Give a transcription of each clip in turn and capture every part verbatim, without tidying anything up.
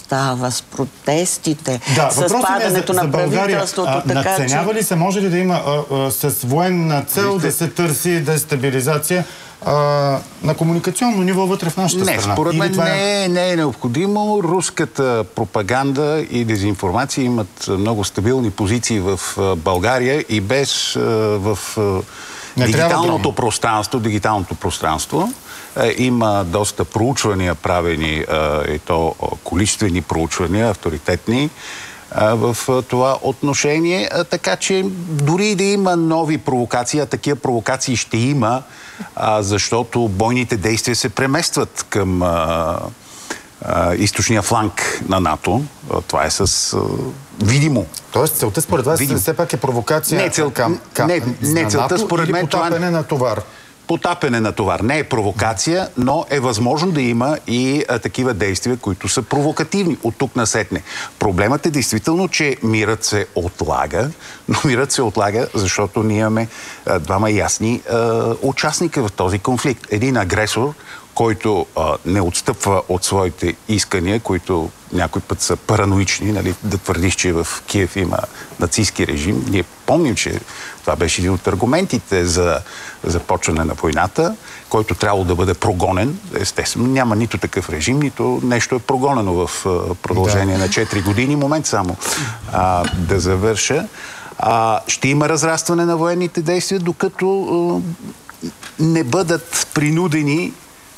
става с протестите, да, с падането за, на за България, правителството. А, така, надценява че... ли се, може ли да има а, а, с военна цел Вижте... да се търси дестабилизация а, на комуникационно ниво вътре в нашата не, страна? Според мен това... не, е, не е необходимо. Руската пропаганда и дезинформация имат много стабилни позиции в България и без в не дигиталното да... пространство, дигиталното пространство. Има доста проучвания правени, и то количествени проучвания, авторитетни, в това отношение. Така че дори да има нови провокации, а такива провокации ще има, защото бойните действия се преместват към източния фланг на НАТО. Това е с видимо. Тоест целта според вас видимо. все пак е провокация не, цел... към, към не, не целта НАТО според мен потапене това... на товар? Потапене на товар. Не е провокация, но е възможно да има и а, такива действия, които са провокативни от тук насетне. Проблемът е действително, че мирът се отлага, но мирът се отлага, защото ние имаме а, двама ясни а, участника в този конфликт. Един агресор, който а, не отстъпва от своите искания, които някой път са параноични, нали, да твърдиш, че в Киев има нацистски режим. Ние помним, че това беше един от аргументите за започване на войната, който трябвало да бъде прогонен. Естествено, няма нито такъв режим, нито нещо е прогонено в а, продължение да. на четири години. Момент само а, да завърша. А, ще има разрастване на военните действия, докато а, не бъдат принудени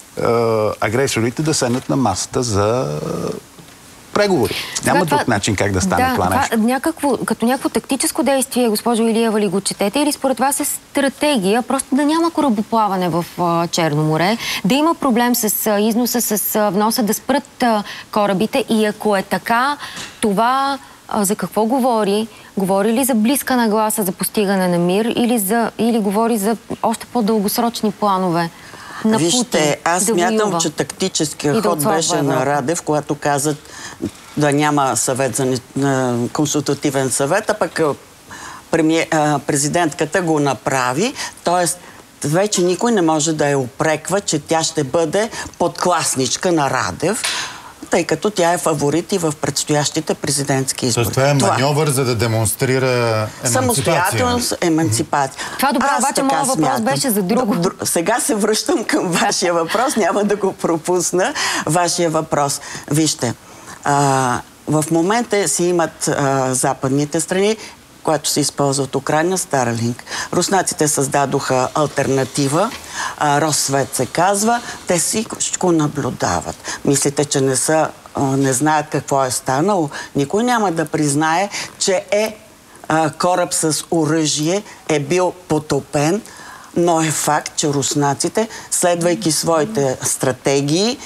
агресорите да седнат на масата за преговори. Няма това, друг начин как да стане да, това нещо. Това, някакво, като някакво тактическо действие, госпожо Илиева, ли го четете, или според вас е стратегия, просто да няма корабоплаване в а, Черно море, да има проблем с а, износа, с а, вноса, да спрат а, корабите, и ако е така, това а, за какво говори? Говори ли за близка нагласа за постигане на мир, или, за, или говори за още по-дългосрочни планове? Вижте, аз да смятам, воюва. че тактическия да ход беше на Радев, когато казат да няма съвет за консултативен съвет, а пък премие, президентката го направи. Тоест, вече никой не може да я упреква, че тя ще бъде подкласничка на Радев, тъй като тя е фаворит и в предстоящите президентски избори. Тоест това е маньовър, за да демонстрира еманципация. Самостоятелност, еманципация. Това добре, обаче моят въпрос смятам. беше за друго. Сега се връщам към вашия въпрос, няма да го пропусна. Вашия въпрос. Вижте, а, в момента си имат а, западните страни, което се използва от Украйна, Starlink. Руснаците създадоха алтернатива, Россвет се казва, те всичко наблюдават. Мислите, че не са, не знаят какво е станало? Никой няма да признае, че е кораб с оръжие е бил потопен, но е факт, че руснаците, следвайки своите стратегии,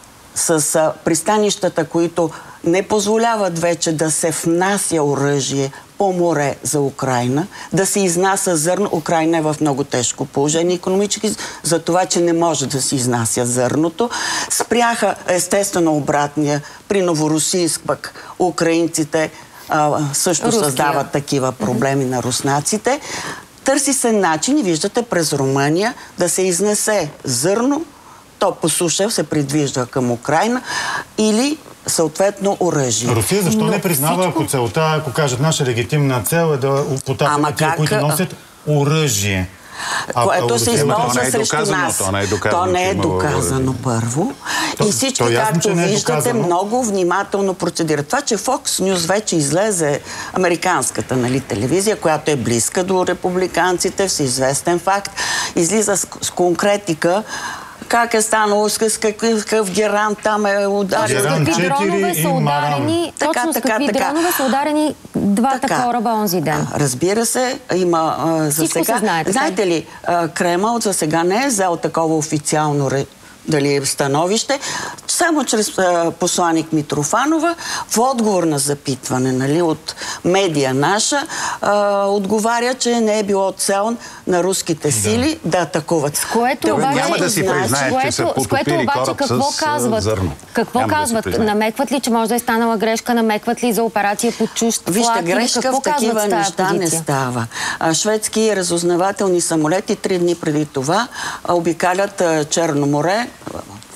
с пристанищата, които не позволяват вече да се внася оръжие по море за Украйна, да се изнася зърно. Украйна е в много тежко положение икономически, за това, че не може да се изнася зърното. Спряха естествено обратния при Новоросийск, пък украинците а, също Руския. създават такива проблеми mm-hmm. на руснаците. Търси се начин, и виждате, през Румъния да се изнесе зърно, то по суша се придвижда към Украйна, или съответно оръжие. Русия защо Но не признава, всичко... ако целта, ако кажат наша легитимна цел е да потапят тия, които носят оръжие? Което се използва срещу нас. То не е доказано, то не е доказано първо. То, и всички, то ясно, както е виждате, много внимателно процедират. Това, че Fox News вече излезе, американската, нали, телевизия, която е близка до републиканците, всеизвестен факт, излиза с, с конкретика как е станало, с какъв, какъв Геран там е ударил. С какви дронове са ударени, точно с какви дронове са ударени двата кораба онзи ден. Разбира се, има а, за Всичко сега. Се знае, знаете ли, а, Кремъл за сега не е взел такова официално дали е становище, само чрез а, посланик Митрофанова, в отговор на запитване, нали, от медия наша, а, отговаря, че не е било цел на руските сили да, да атакуват. С което обаче, няма да си признаят, че са потопили кораб какво с казват? зърно. Какво няма казват? Да намекват ли, че може да е станала грешка? Намекват ли за операция под чужд флаг? Вижте, грешка в такива неща не става. А, шведски разузнавателни самолети три дни преди това обикалят а, Черно море,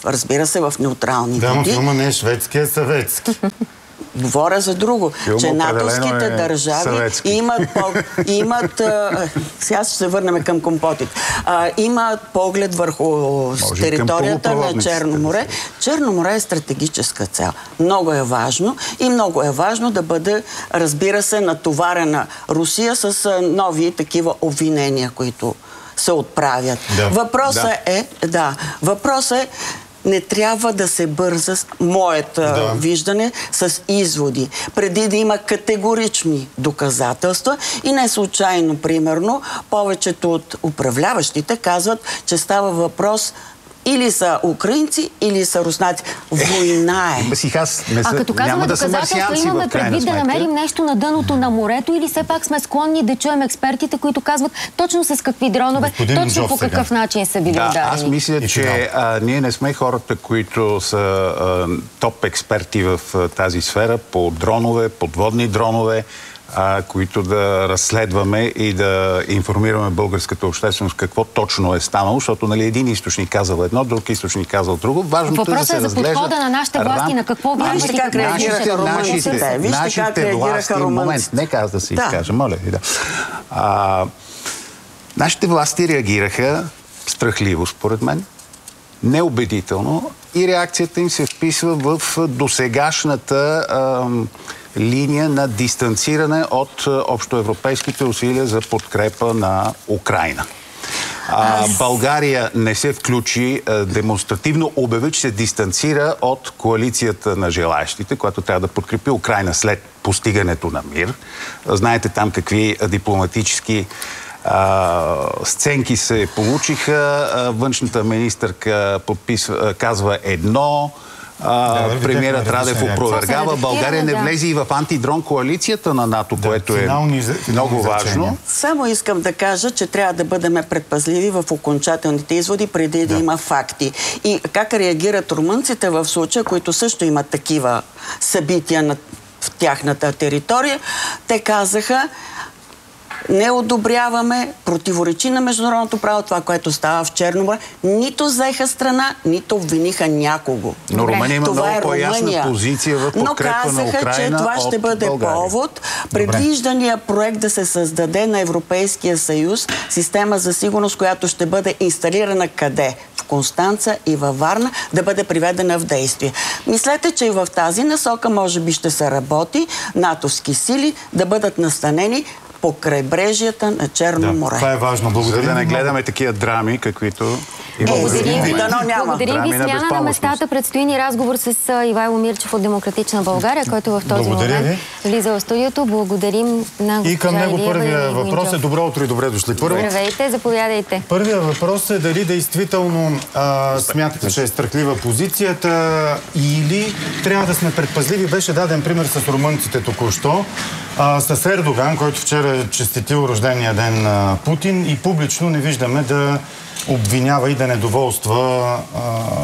разбира се, в неутрални Да, но води. филма не е шведски, а съветски. Говоря за друго, Филма че натовските определено е държави съветски. имат, по, имат а, сега ще се върнем към компотите, а, имат поглед върху Може и към територията на полупроводниците, Черно море. Черно море е стратегическа цел. Много е важно и много е важно да бъде, разбира се, натоварена Русия с а, нови такива обвинения, които се отправят. Да. Въпросът Да. е, да, въпросът е, не трябва да се бърза, моето Да. виждане, с изводи, преди да има категорични доказателства и не случайно, примерно, повечето от управляващите казват, че става въпрос или са украинци, или са руснаци. Война е. Басих, аз не А са, като казваме няма да са доказателства, марсианци имаме в крайна предвид да сметка. намерим нещо на дъното на морето или все пак сме склонни да чуем експертите, които казват точно с какви дронове, Господин точно Джов по какъв сега. начин са били Да, ударени. аз мисля, И финал. че а, ние не сме хората, които са а, топ експерти в а, тази сфера по дронове, подводни дронове, а, които да разследваме и да информираме българската общественост какво точно е станало, защото нали, един източник казал едно, друг източник казал друго. Важното е да Въпросът се е за разглежда подхода на нашите власти, рам- на какво вярват Вижте и как какво реагираха виждат. румънците. нашите, Вижте как нашите реагираха власти, румънците. момент, нека аз да се Да. изкажа, моля ви, да. А, нашите власти реагираха страхливо, според мен, неубедително и реакцията им се вписва в досегашната ам, линия на дистанциране от а, общоевропейските усилия за подкрепа на Украйна. А, България не се включи, а, демонстративно обяви, че се дистанцира от коалицията на желаящите, която трябва да подкрепи Украйна след постигането на мир. Знаете там какви а, дипломатически а, сценки се получиха. А, външната министърка подписва, казва едно, а, Да, премиерът видяхме Радев различни опровергава. реакции. България не Да. влезе и в антидрон коалицията на НАТО, което е финални- финални много изречения. важно. Само искам да кажа, че трябва да бъдем предпазливи в окончателните изводи, преди да, Да. има факти. И как реагират румънците в случая, които също имат такива събития на, в тяхната територия, те казаха: не одобряваме, противоречи на международното право това, което става в Черно море. Нито взеха страна, нито обвиниха някого. Но Добре. Румъния има Това много е по-ясна Румъния. позиция в Но подкрепа на казаха, Украйна че това ще от бъде България. повод предвиждания проект да се създаде на Европейския съюз система за сигурност, която ще бъде инсталирана къде? В Констанца и във Варна, да бъде приведена в действие. Мислете, че и в тази насока може би ще се работи натовски сили да бъдат настанени по крайбрежията на Черно Да, море. това е важно. За Благодаря да не ви много. гледаме такива драми, каквито Е, Благодарим ви. дано няма. Благодарим ви. Драми на Смяна на безпомощност. местата. Предстои ни разговор с а, Ивайло Мирчев от Демократична България, който в този Благодаря момент влиза в студиото. Благодарим на госпожа И към него Илиева първия и Илин въпрос е: Джов. добро утро и добре дошли. Първо, Здравейте, заповядайте. първият въпрос е дали действително а, смятате, че е страхлива позицията или трябва да сме предпазливи. Беше даден пример с румънците току-що. А, с Ердоган, който вчера е честитил рождения ден на Путин и публично не виждаме да обвинява и да недоволства а,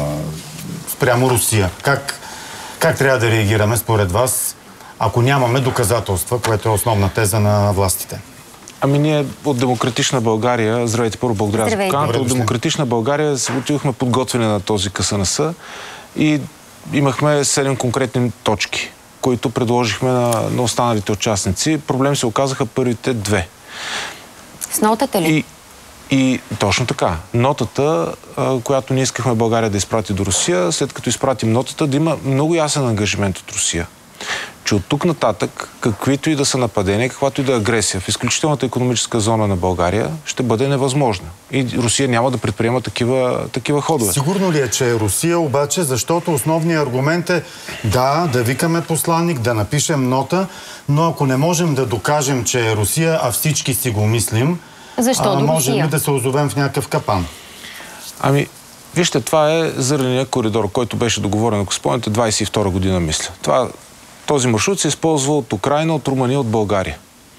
спрямо Русия. Как, как трябва да реагираме според вас, ако нямаме доказателства, което е основна теза на властите? Ами ние от Демократична България, здравейте, първо благодаря за Здравейте. поканата, Добре от дошли. Демократична България се отивахме подготвяне на този КСНС и имахме седем конкретни точки, които предложихме на, на останалите участници. Проблем се оказаха първите две. С нотата ли? И, и точно така. Нотата, а, която ние искахме България да изпрати до Русия, след като изпратим нотата, да има много ясен ангажимент от Русия. Че от тук нататък, каквито и да са нападения, каквато и да е агресия в изключителната икономическа зона на България, ще бъде невъзможна. И Русия няма да предприема такива, такива ходове. Сигурно ли е, че е Русия обаче, защото основният аргумент е да, да викаме посланник, да напишем нота, но ако не можем да докажем, че е Русия, а всички си го мислим, Защо а, до можем Русия? ли да се озовем в някакъв капан? Ами, вижте, това е зърнения коридор, който беше договорен, ако спомняте, двайсет и втора година, мисля. Това, този маршрут се използва от Украйна, от Румъния, от България.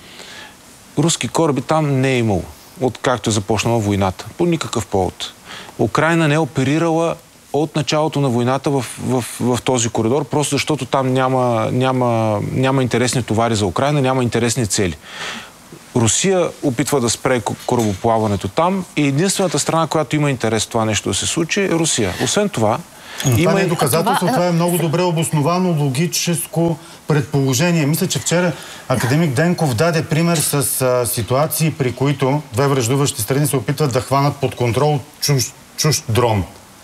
Руски кораби там не е имало, откакто е започнала войната. По никакъв повод. Украйна не е оперирала от началото на войната в, в, в този коридор, просто защото там няма, няма, няма интересни товари за Украйна, няма интересни цели. Русия опитва да спре корабоплаването там и единствената страна, която има интерес това нещо да се случи, е Русия. Освен това, Но това Има не е и- доказателство, това- това е много добре обосновано логическо предположение. Мисля, че вчера академик Денков даде пример с а, ситуации, при които две враждуващи страни се опитват да хванат под контрол чужд, чужд дрон.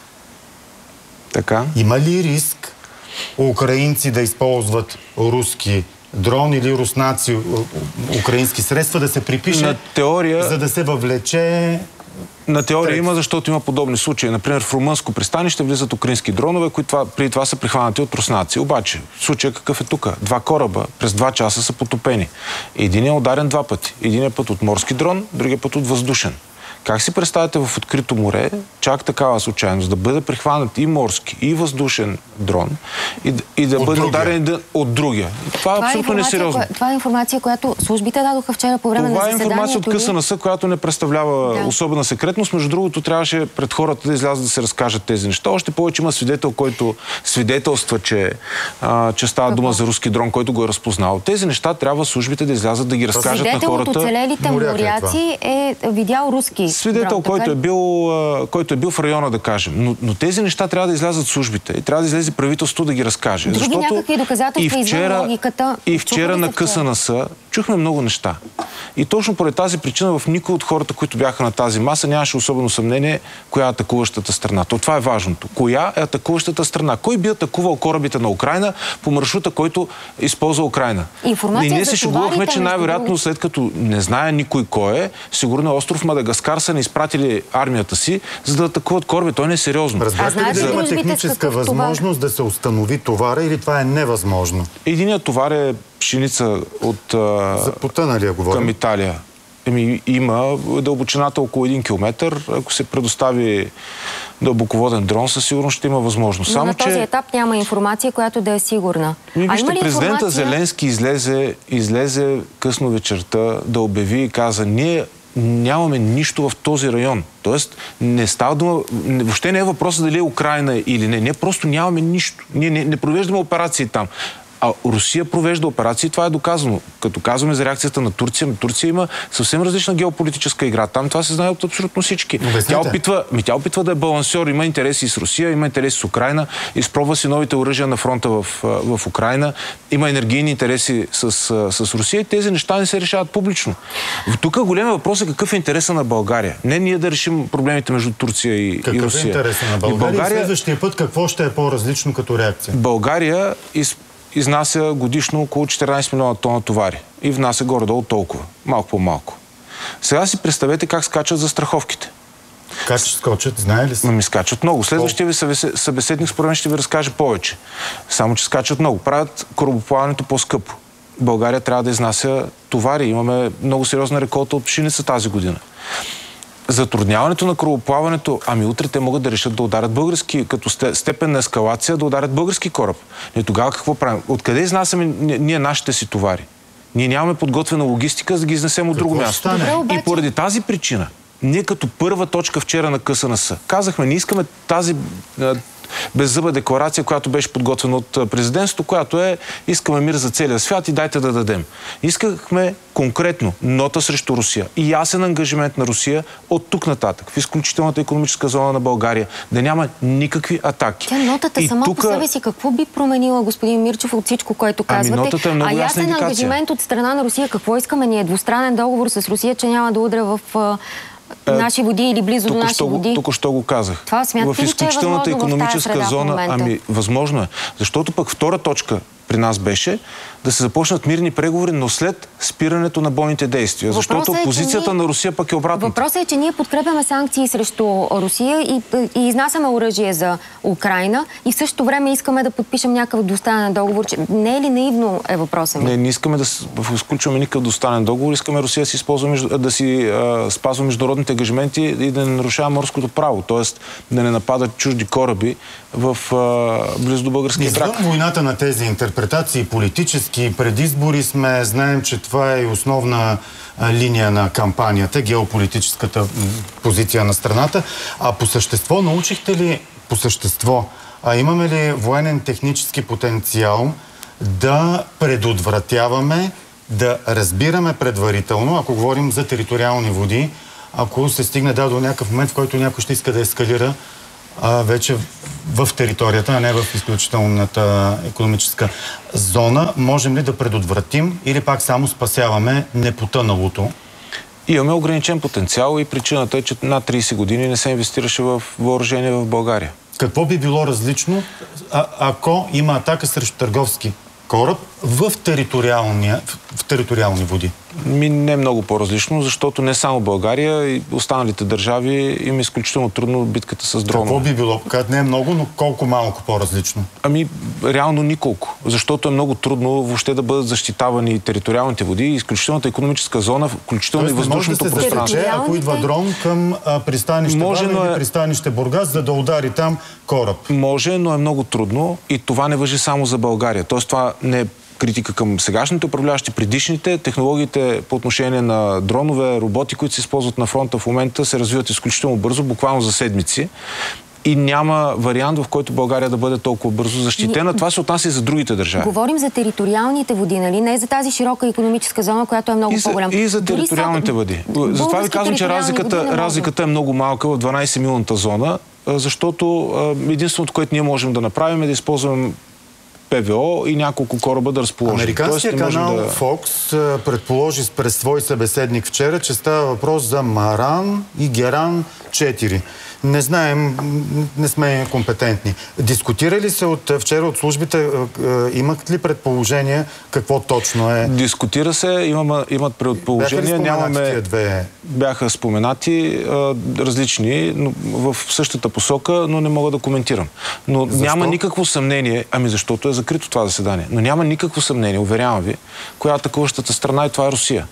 Така. Има ли риск украинци да използват руски дрон или руснаци у- у- украински средства да се припише, На теория- за да се въвлече... На теория Трет. има, защото има подобни случаи. Например, в румънско пристанище влизат украински дронове, които това, преди това са прихванати от руснаци. Обаче, случай какъв е тук? Два кораба през два часа са потопени. Един е ударен два пъти. Един път от морски дрон, другия път от въздушен. Как си представяте в открито море, чак такава случайност, да бъде прихванат и морски, и въздушен дрон, и, д- и да От бъде другия. ударен да- от другия? Това е абсолютно информация, несериозно. коя- това е информация, която службите дадоха вчера по време Това на е заседанието. информация от ли? КСНС, която не представлява Да. особена секретност. Между другото, трябваше пред хората да излязат да се разкажат тези неща. Още повече има свидетел, който свидетелства, че, а, че става дума за руски дрон, който го е разпознал. Тези неща трябва службите да излязат да ги разкажат на Свидетел от хората. оцелелите Моряк е моряци е видял руски Свидетел, дрон, който така е, ли? бил, а, който е бил в района, да кажем. Но, но тези неща трябва да излязат службите. И трябва да излезе правителството да ги разкаже. Други Защото някакви доказателства и извън вчера, логиката и чуха вчера ли на се вчера? КСНС чухме много неща. И точно поради тази причина в никой от хората, които бяха на тази маса, нямаше особено съмнение коя е атакуващата страна. То това е важното. Коя е атакуващата страна? Кой би атакувал корабите на Украйна по маршрута, който използва Украйна? Информация И ние за се шегувахме, товарите, че между най-вероятно другото. след като не знае никой кой е, сигурно е остров Мадагаскар са не изпратили армията си, за да атакуват кораби. Той не е сериозно. А Разбрахте ли знаете да ли има службите с техническа какъв товар? възможност да се установи товара или това е невъзможно? Единият товар е пшеница от а, За потъналия говорим. към Италия. Еми, има дълбочината около един километър. Ако се предостави дълбоководен дрон, със сигурност ще има възможност. Но Само, на този че... етап няма информация, която да е сигурна. Ми, А вижте, има ли президента информация? Зеленски излезе, излезе късно вечерта да обяви и каза: ние нямаме нищо в този район. Тоест, не става дума, не- въобще не е въпросът дали е Украйна или не. Ние просто нямаме нищо. Ние не, не провеждаме операции там. А Русия провежда операции, това е доказано. Като казваме за реакцията на Турция, Турция има съвсем различна геополитическа игра. Там това се знае от абсолютно всички. Обяснете. Тя опитва, ми, тя опитва да е балансьор. Има интереси с Русия, има интереси с Украйна, изпробва си новите оръжия на фронта в, в Украйна, има енергийни интереси с, с Русия и тези неща не се решават публично. Тук големия въпрос е какъв е интереса на България. Не ние да решим проблемите между Турция и, и Какъв е Русия. интересът на И България? И България, следващия път какво ще е по-различно като реакция? България из, изнася годишно около четиринайсет милиона тона товари и внася горе-долу толкова. Малко по-малко. Сега си представете как скачат застраховките. Как ще скочат? Знае ли се? Но ми скачат много. Следващия ви събесе- събеседник според мен ще ви разкаже повече. Само, че скачат много. Правят корабоплаването по-скъпо. България трябва да изнася товари. Имаме много сериозна реколта от пшеница тази година. Затрудняването на корабоплаването, ами утре те могат да решат да ударят български, като сте- степен на ескалация, да ударят български кораб. И тогава какво правим? Откъде изнасяме ни- ние нашите си товари? Ние нямаме подготвена логистика, за да ги изнесем от друго ще място. стане? Добре, обаче- И поради тази причина, ние като първа точка вчера на КСНС казахме, не искаме тази а, беззъба декларация, която беше подготвена от а, президентството, която е: искаме мир за целия свят и дайте да дадем. Искахме конкретно нота срещу Русия и ясен ангажимент на Русия от тук нататък, в изключителната икономическа зона на България, да няма никакви атаки. Тя нотата И сама тука- по себе си какво би променила, господин Мирчев, от всичко, което Ами, казвате? нотата е много а ясна ясен индикация. ангажимент от страна на Русия. Какво искаме ние? Двустранен договор с Русия, че няма да удря в а, наши води или близо до наши Току-що го, води? току-що го казах. Това смятате в ли, че е изключителната възможно в тая икономическа среда в зона, момента? ами възможно е. Защото пък втора точка при нас беше да се започнат мирни преговори, но след спирането на бойните действия. Въпросът Защото е, че позицията ние- на Русия пък е обратната. Въпросът е, че ние подкрепяме санкции срещу Русия и, и изнасяме оръжие за Украйна и в същото време искаме да подпишем някакъв двустранен договор. Че не е ли наивно е въпросът ми? Не, не искаме да с- изключваме никакъв двустранен договор, искаме Русия да си, използва, между- да си а, спазва международните ангажименти и да не нарушава морското право, т.е. да не нападат чужди кораби в а, близо до българския Извън брак. войната на тези интерпретации, политически, предизбори сме, знаем, че това е и основна а, линия на кампанията, геополитическата м, позиция на страната. А по същество научихте ли, по същество, а имаме ли военен технически потенциал да предотвратяваме, да разбираме предварително, ако говорим за териториални води, ако се стигне да до някакъв момент, в който някой ще иска да ескалира а вече в територията, а не в изключителната икономическа зона. Можем ли да предотвратим или пак само спасяваме непотъналото? Имаме ограничен потенциал и причината е, че над трийсет години не се инвестираше в въоръжение в България. Какво би било различно, а, ако има атака срещу търговски кораб в, териториалния, в териториални води? Ми не е много по-различно, защото не само България, и останалите държави им е изключително трудно битката с дронове. Какво би било? Казват, не е много, но колко малко по-различно? Ами, реално николко. Защото е много трудно въобще да бъдат защитавани териториалните води, изключителната икономическа зона, включително и въздушното пространство. Може да се засече, ако идва дрон към а, пристанище Варна или е... пристанище Бургас, за да удари там кораб. Може, но е много трудно и това не важи само за България. Тоест това не е критика към сегашните управляващи, предишните. Технологиите по отношение на дронове, роботи, които се използват на фронта в момента, се развиват изключително бързо, буквално за седмици. И няма вариант, в който България да бъде толкова бързо защитена. Това се отнася и за другите държави. Говорим за териториалните води, нали? Не за тази широка икономическа зона, която е много по-голяма. И за териториалните води. Затова ви казвам, че разликата, разликата е много малка в дванайсет-милната зона, защото единственото, което ние можем да направим е да използваме ПВО и няколко кораба да разположим. Американският канал да... Fox предположи през свой събеседник вчера, че става въпрос за Маран и Геран четири. Не знаем, не сме компетентни. Дискутирали се от вчера от службите, имат ли предположение какво точно е? Дискутира се, имам, имат предположения. Нямаме... Две... Бяха споменати а, различни, но в същата посока, но не мога да коментирам. Но защо? Няма никакво съмнение, ами защото е закрито това заседание, но няма никакво съмнение, уверявам ви, коя е атакуващата страна и това е Русия.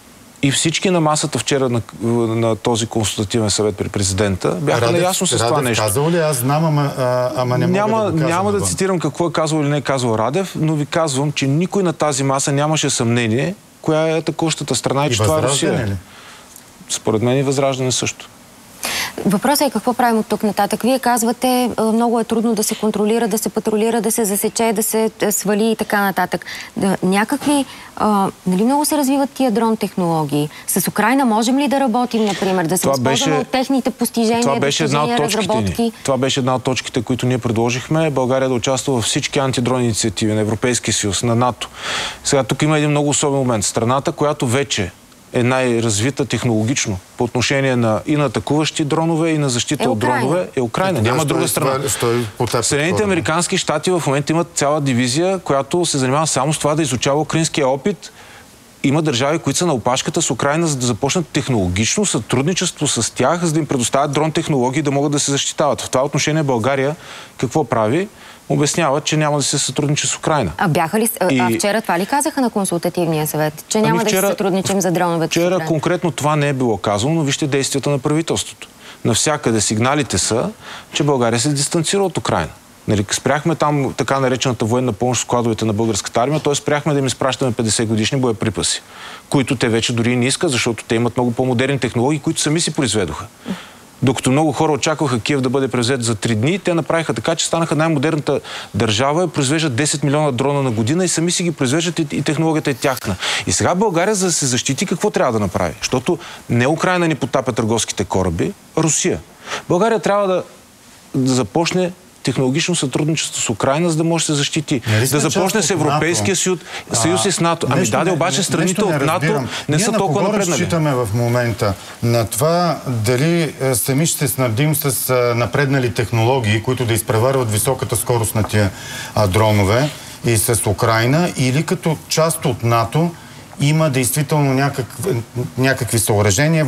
И всички на масата вчера на, на този консултативен съвет при президента бяха Радев, наясно с това Радев нещо. Казал ли? Аз знам, ама, ама не няма, мога да го Няма да цитирам какво е казал или не е казал Радев, но ви казвам, че никой на тази маса нямаше съмнение коя е атакуващата страна и, и че това е Русия. Ли? Според мен и Възраждане също. Въпросът е какво правим от тук нататък. Вие казвате, много е трудно да се контролира, да се патрулира, да се засече, да се свали и така нататък. Да, някакви, а, нали много се развиват тия дрон технологии? С Украйна можем ли да работим, например, да се възползваме от техните постижения, това беше една от разработки? Ни. Това беше една от точките, които ние предложихме. България да участва във всички антидрон инициативи на Европейския съюз, на НАТО. Сега тук има един много особен момент. Страната, която вече е най-развита технологично по отношение на и на атакуващи дронове, и на защита е от дронове, е Украйна. Няма друга страна. Съединените американски щати в момента имат цяла дивизия, която се занимава само с това да изучава украинския опит. Има държави, които са на опашката с Украйна, за да започнат технологично сътрудничество с тях, за да им предоставят дрон технологии, да могат да се защитават. В това отношение България какво прави? Обясняват, че няма да се сътрудничи с Украйна. А бяха ли... И... А вчера това ли казаха на консултативния съвет? Че няма ами вчера... да се сътрудничим за дроновете с Украйна? Вчера конкретно това не е било казано, но вижте действията на правителството. Навсякъде сигналите са, че България се дистанцира от Украйна. Нали, спряхме там така наречената военна помощ в складовете на българската армия, т.е. спряхме да им изпращаме петдесет годишни боеприпаси, които те вече дори не искат, защото те имат много по-модерни технологии, които сами си произведоха. Докато много хора очакваха Киев да бъде превзет за три дни, те направиха така, че станаха най-модерната държава, произвеждат десет милиона дрона на година и сами си ги произвеждат и, и технологията е тяхна. И сега България, за да се защити, какво трябва да направи? Защото не Украйна ни потапя търговските кораби, а Русия. България трябва да, да започне технологично сътрудничество с Украйна, за да може да се защити. Да започне с Европейския съюз, съюз и с НАТО. Ами даде, обаче страните от НАТО не са толкова напреднали. Ние на кого разчитаме в момента? На това дали сами ще снабдим с напреднали технологии, които да изпреварват високата скорост на тия а, дронове и с Украйна, или като част от НАТО има действително някакви, някакви съоръжения,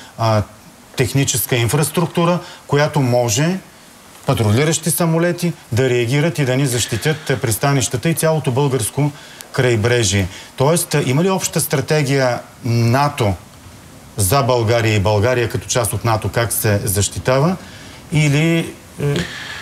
военно-техническа инфраструктура, която може патрулиращи самолети да реагират и да ни защитят пристанищата и цялото българско крайбрежие. Тоест, има ли обща стратегия НАТО за България и България като част от НАТО как се защитава? Или е,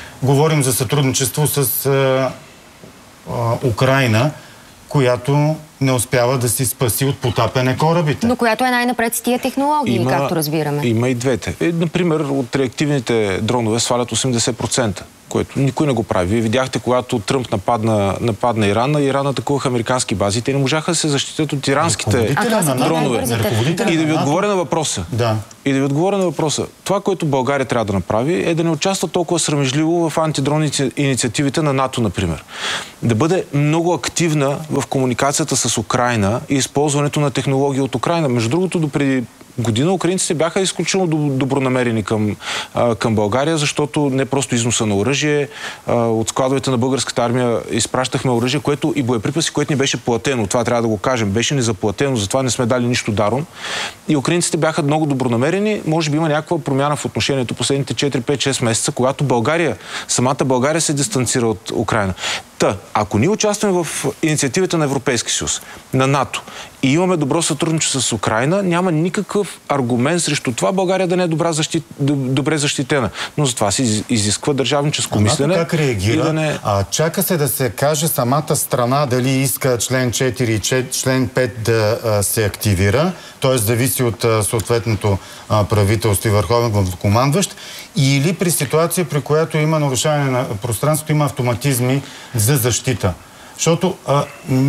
говорим за сътрудничество с е, е, Украйна, която не успява да си спаси от потапяне корабите. Но която е най-напред с тия технологии, има, както разбираме. Има и двете. Е, например, от реактивните дронове свалят осемдесет процента, което никой не го прави. Вие видяхте, когато Тръмп нападна, нападна Иран, Иран атакуваха американски бази. Те не можаха да се защитят от иранските дронове. И да ви отговоря на въпроса. Да. И да ви отговоря на въпроса. Това, което България трябва да направи, е да не участва толкова срамежливо в антидрон инициативите на НАТО, например. Да бъде много активна в комуникацията с Украйна и използването на технологии от Украйна. Между другото, допреди година украинците бяха изключително добронамерени към, към България, защото не просто износа на оръжие, от складовете на българската армия изпращахме оръжие, което и боеприпаси, което ни беше платено. Това трябва да го кажем. Беше ни заплатено, затова не сме дали нищо даром. И украинците бяха много добронамерени. Може би има някаква промяна в отношението последните четири, пет, шест месеца, когато България, самата България се дистанцира от Украйна. Та, ако ние участваме в инициативата на Европейския съюз, на НАТО и имаме добро сътрудничество с Украйна, няма никакъв аргумент срещу това България да не е добра защит, добре защитена. Но за това се изисква държавническо мислене. Как реагира? Да не... а, чака се да се каже самата страна дали иска член четири и член пет да а, се активира, т.е. зависи от а, съответното а, правителство и върховен главнокомандващ, или при ситуация, при която има нарушаване на пространството, има автоматизми за защита. Защото а,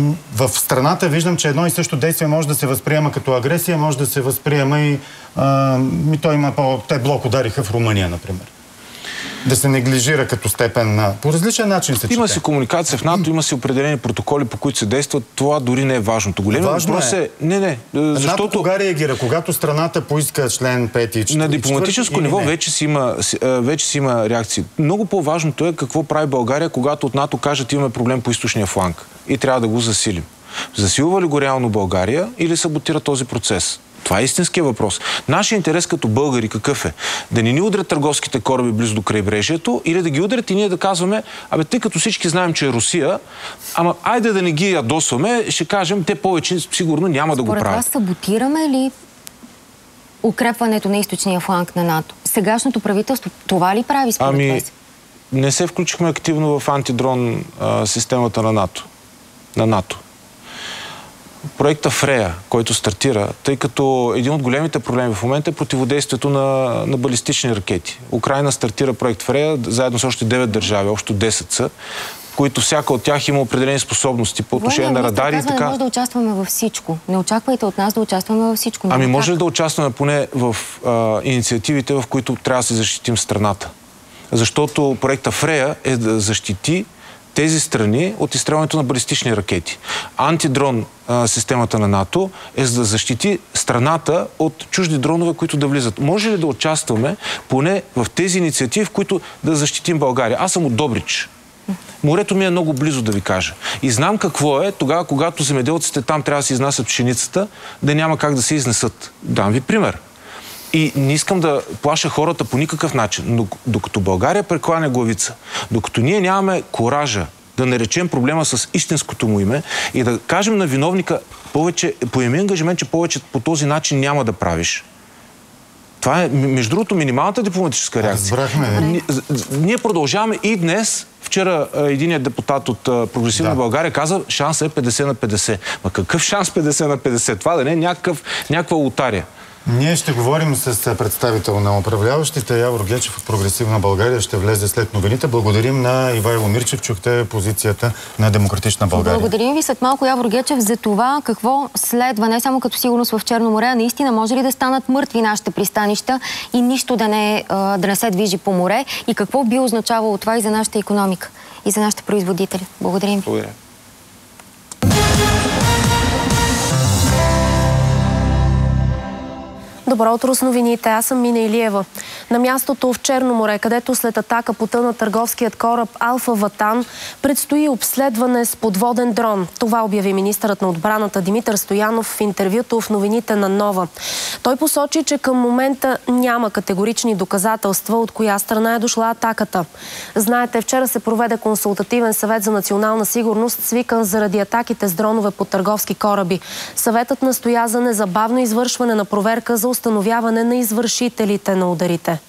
в страната виждам, че едно и също действие може да се възприема като агресия, може да се възприема и... А, и той има по... Те блок удариха в Румъния, например. Да се неглижира като степен на... По различен начин се чете. Има си комуникация в НАТО, има си определени протоколи, по които се действат. Това дори не е важното. Големият въпрос е... Не, не. Защото... НАТО кога реагира? Когато страната поиска член пет и четвърти? На дипломатическо ниво вече си, има, вече си има реакции. Много по-важното е какво прави България, когато от НАТО кажат, имаме проблем по източния фланг и трябва да го засилим. Засилва ли го реално България или саботира този процес? Това е истинския въпрос. Нашия интерес като българи какъв е? Да не ни удрят търговските кораби близо до крайбрежието или да ги удрят и ние да казваме, абе, тъй като всички знаем, че е Русия, ама айде да не ги ядосваме, ще кажем, те повече сигурно няма да го правят. Според вас саботираме ли укрепването на източния фланг на НАТО? Сегашното правителство това ли прави според ами, вас? Не се включихме активно в антидрон а, системата на НАТО. На НАТО. Проекта Фрея, който стартира, тъй като един от големите проблеми в момента е противодействието на, на балистични ракети. Украйна стартира проект Фрея заедно с още девет държави, общо десет са, които всяка от тях има определени способности по отношение на радари и така. Не може да участваме във всичко. Не очаквайте от нас да участваме във всичко. Ами може ли да участваме поне в а, инициативите, в които трябва да се защитим страната? Защото проекта Фрея е да защити тези страни от изстрелването на балистични ракети. Антидрон а, системата на НАТО е за да защити страната от чужди дронове, които да влизат. Може ли да участваме поне в тези инициативи, в които да защитим България? Аз съм от Добрич. Морето ми е много близо, да ви кажа. И знам какво е тогава, когато земеделците там трябва да се изнасят пшеницата, да няма как да се изнесат. Дам ви пример. И не искам да плаша хората по никакъв начин, но докато България прекланя главица, докато ние нямаме коража да наречем проблема с истинското му име и да кажем на виновника, повече, поеми ангажимент, че повече по този начин няма да правиш. Това е, между другото, минималната дипломатическа реакция. Разбрахме. Ние продължаваме и днес. Вчера единият депутат от Прогресивна да. България каза, шанс е петдесет на петдесет. Ма какъв шанс петдесет на петдесет? Това да не е някакъв, някаква лотария. Ние ще говорим с представител на управляващите. Явор Гечев от Прогресивна България ще влезе след новините. Благодарим на Ивайло Мирчев. Чухте позицията на Демократична България. Благодарим ви след малко, Явор Гечев, за това какво следва, не само като сигурност в Черно море, а наистина може ли да станат мъртви нашите пристанища и нищо да не, да не се движи по море и какво би означавало това и за нашата икономика и за нашите производители. Благодарим ви. Благодаря. Добро утро с новините. Аз съм Мина Илиева. На мястото в Черно море, където след атака потъна търговският кораб Алфа Ватан, предстои обследване с подводен дрон. Това обяви министърът на отбраната Димитър Стоянов в интервюто в новините на Нова. Той посочи, че към момента няма категорични доказателства от коя страна е дошла атаката. Знаете, вчера се проведе консултативен съвет за национална сигурност, свикан заради атаките с дронове по търговски кораби. Съветът настоя за незабавно извършване на проверка за установяване на извършителите на ударите.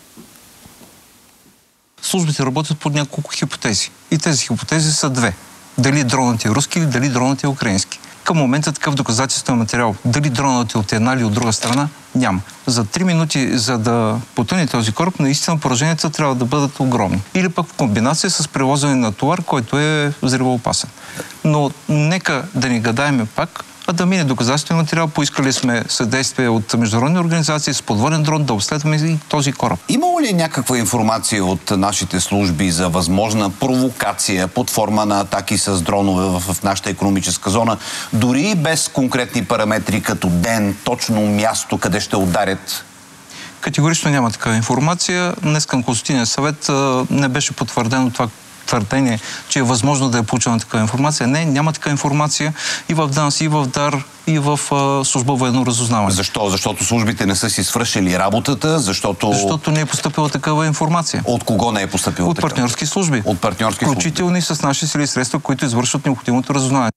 Службите работят под няколко хипотези. И тези хипотези са две. Дали дронът е руски или дали дронът е украински. Към момента такъв доказателствен материал, дали дронът е от една или от друга страна, няма. За три минути, за да потъне този кораб, наистина пораженията трябва да бъдат огромни. Или пък в комбинация с превозване на товар, който е взривоопасен. Но нека да не гадаеме пак, а да мине доказателствен материал. Поискали сме съдействие от международни организации с подводен дрон да обследваме и този кораб. Имало ли някаква информация от нашите служби за възможна провокация под форма на атаки с дронове в, в нашата икономическа зона, дори без конкретни параметри като ден, точно място, къде ще ударят? Категорично няма такава информация. Днес към Консултативния съвет не беше потвърдено това твърдение, че е възможно да е получена такава информация. Не, няма такава информация и в ДАНС, и в ДАР, и в а, служба военно разузнаване. Защо? Защото службите не са си свършили работата, защото... Защото не е поступила такава информация. От кого не е поступила От такава? партньорски служби. От партньорски служби. Включително и с наши сили и средства, които извършват необходимото разузнаване.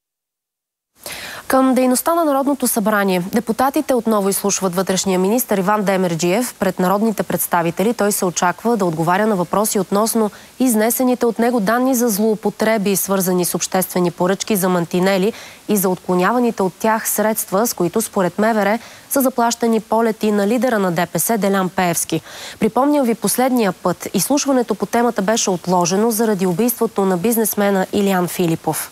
Към дейността на Народното събрание депутатите отново изслушват вътрешния министър Иван Демерджиев пред народните представители. Той се очаква да отговаря на въпроси относно изнесените от него данни за злоупотреби, свързани с обществени поръчки за мантинели и за отклоняваните от тях средства, с които според МВР са заплащани полети на лидера на ДПС Делян Пеевски. Припомням ви, последния път изслушването по темата беше отложено заради убийството на бизнесмена Илиян Филипов.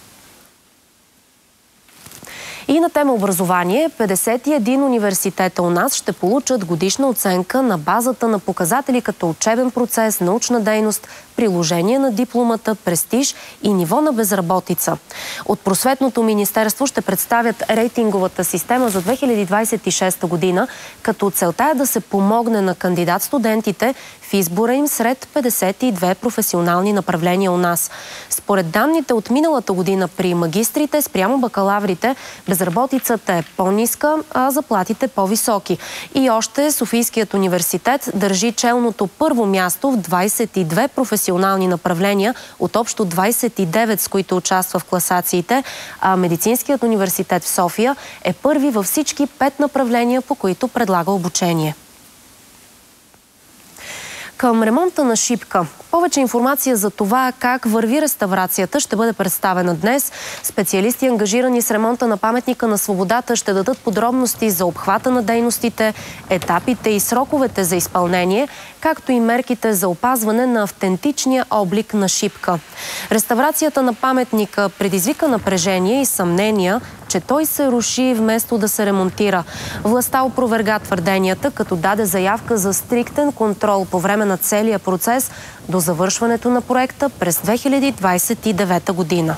И на тема образование, петдесет и един университета у нас ще получат годишна оценка на базата на показатели като учебен процес, научна дейност, приложение на дипломата, престиж и ниво на безработица. От Просветното министерство ще представят рейтинговата система за две хиляди двадесет и шеста година, като целта е да се помогне на кандидат-студентите в избора им сред петдесет и две професионални направления у нас. Според данните от миналата година при магистрите спрямо бакалаврите, безработицата е по-ниска, а заплатите по-високи. И още Софийският университет държи челното първо място в двадесет и две професионални направления от общо двадесет и девет, с които участва в класациите, а Медицинският университет в София е първи във всички пет направления, по които предлага обучение. Към ремонта на Шипка. Повече информация за това как върви реставрацията ще бъде представена днес. Специалисти, ангажирани с ремонта на паметника на свободата, ще дадат подробности за обхвата на дейностите, етапите и сроковете за изпълнение, както и мерките за опазване на автентичния облик на Шипка. Реставрацията на паметника предизвика напрежение и съмнения, че той се руши вместо да се ремонтира. Властта опроверга твърденията, като даде заявка за стриктен контрол по време на целия процес до завършването на проекта през две хиляди двадесет и девета година.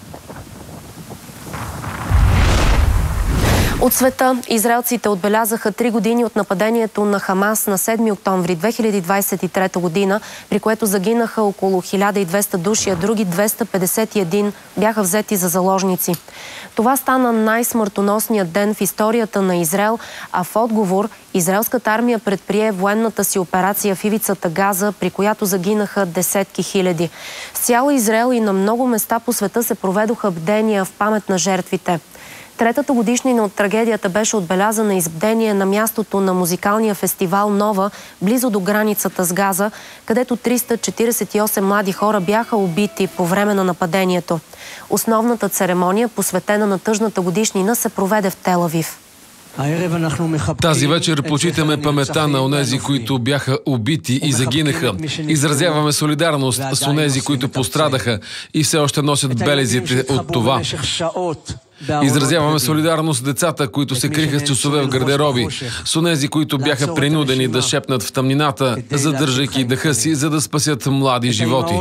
От света израелците отбелязаха три години от нападението на Хамас на седми октомври две хиляди двадесет и трета година, при което загинаха около хиляда и двеста души, а други двеста петдесет и един бяха взети за заложници. Това стана най-смъртоносният ден в историята на Израел, а в отговор израелската армия предприе военната си операция в ивицата Газа, при която загинаха десетки хиляди. В цял Израел и на много места по света се проведоха бдения в памет на жертвите. Третата годишнина от трагедията беше отбелязана из бдение на мястото на музикалния фестивал Нова, близо до границата с Газа, където триста четиридесет и осем млади хора бяха убити по време на нападението. Основната церемония, посветена на тъжната годишнина, се проведе в Тел Авив. Тази вечер почитаме паметта на онези, които бяха убити и загинаха. Изразяваме солидарност с онези, които пострадаха и все още носят белезите от това. Изразяваме солидарност с децата, които се криха с часове в гардероби, с онези, които бяха принудени да шепнат в тъмнината, задържайки дъха си, за да спасят млади животи.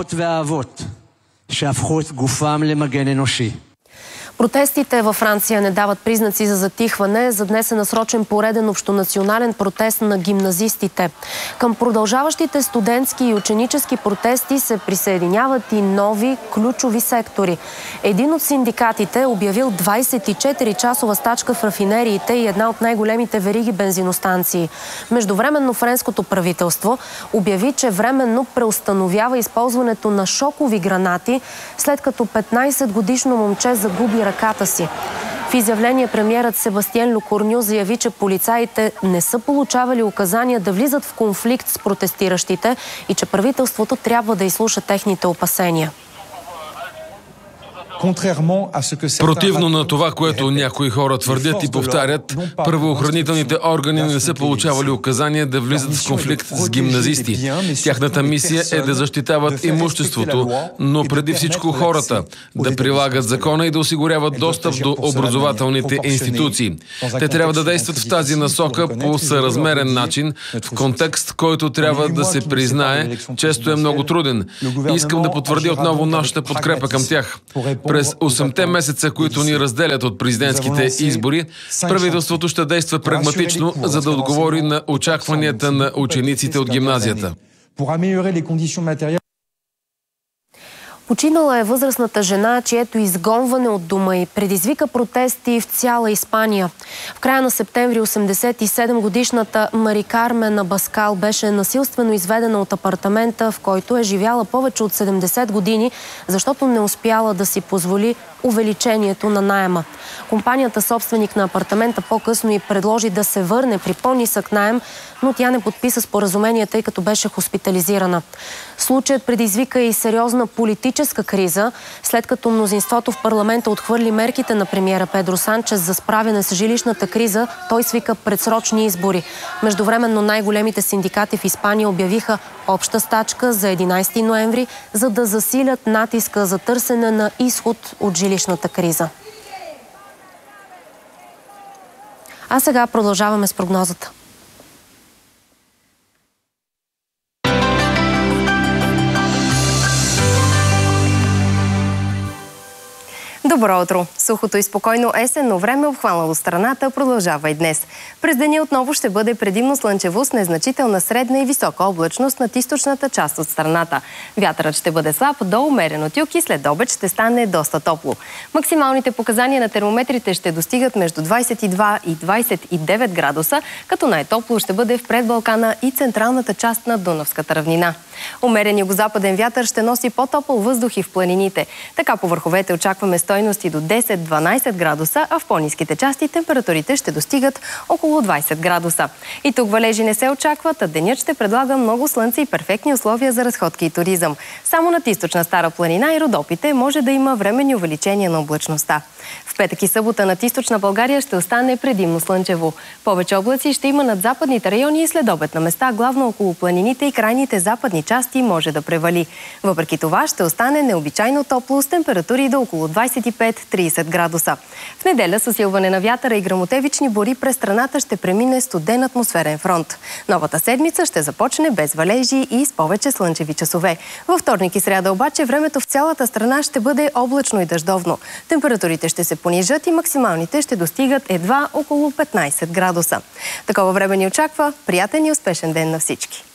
Протестите във Франция не дават признаци за затихване. За днес е насрочен пореден общонационален протест на гимназистите. Към продължаващите студентски и ученически протести се присъединяват и нови ключови сектори. Един от синдикатите е обявил двадесет и четири часова стачка в рафинериите и една от най-големите вериги бензиностанции. Междувременно френското правителство обяви, че временно преустановява използването на шокови гранати, след като петнадесет годишно момче загуби ръката си. В изявление премиерът Себастиен Лекорню заяви, че полицаите не са получавали указания да влизат в конфликт с протестиращите и че правителството трябва да изслуша техните опасения. Противно на това, което някои хора твърдят и повтарят, правоохранителните органи не са получавали указания да влизат в конфликт с гимназисти. Тяхната мисия е да защитават имуществото, но преди всичко хората, да прилагат закона и да осигуряват достъп до образователните институции. Те трябва да действат в тази насока по съразмерен начин, в контекст, който трябва да се признае, често е много труден. Искам да потвърдя отново нашата подкрепа към тях. През осемте месеца, които ни разделят от президентските избори, правителството ще действа прагматично, за да отговори на очакванията на учениците от гимназията. Починала е възрастната жена, чието изгонване от дома й предизвика протести в цяла Испания. В края на септември осемдесет и седем годишната Мари Кармен Абаскал беше насилствено изведена от апартамента, в който е живяла повече от седемдесет години, защото не успяла да си позволи увеличението на наема. Компанията, собственик на апартамента, по-късно й предложи да се върне при по-нисък наем, но тя не подписа споразумение, тъй като беше хоспитализирана. Случаят предизвика и сериозна политическа криза, след като мнозинството в парламента отхвърли мерките на премиера Педро Санчес за справяне с жилищната криза, той свика предсрочни избори. Междувременно най-големите синдикати в Испания обявиха обща стачка за единайсети ноември, за да засилят натиска за търсене на изход от жилищната криза. А сега продължаваме с прогнозата. Добро утро! Сухото и спокойно есенно време, обхванало страната, продължава и днес. През деня отново ще бъде предимно слънчево с незначителна средна и висока облачност над източната част от страната. Вятърът ще бъде слаб до умерен от юг и след обед ще стане доста топло. Максималните показания на термометрите ще достигат между двайсет и два и двайсет и девет градуса, като най-топло ще бъде в предбалкана и централната част на Дунавската равнина. Умерен югозападен вятър ще носи по-топъл въздух и в планините. Така по върховете очакваме стойности до десет-дванайсет градуса, а в по-ниските части температурите ще достигат около двайсет градуса. И тук валежи не се очакват, а денят ще предлага много слънце и перфектни условия за разходки и туризъм. Само над източна Стара планина и Родопите може да има временни увеличения на облачността. В петък и събота над източна България ще остане предимно слънчево. Повече облаци ще има над западните райони и следобед на места, главно около планините и крайните западни части може да превали. Въпреки това ще остане необичайно топло с температури до около двайсет и пет до трийсет градуса. В неделя с усилване на вятъра и гръмотевични бури през страната ще премине студен атмосферен фронт. Новата седмица ще започне без валежи и с повече слънчеви часове. Във вторник и сряда обаче времето в цялата страна ще бъде облачно и дъждовно. Температурите ще се понижат и максималните ще достигат едва около петнайсет градуса. Такова време ни очаква. Приятен и успешен ден на всички!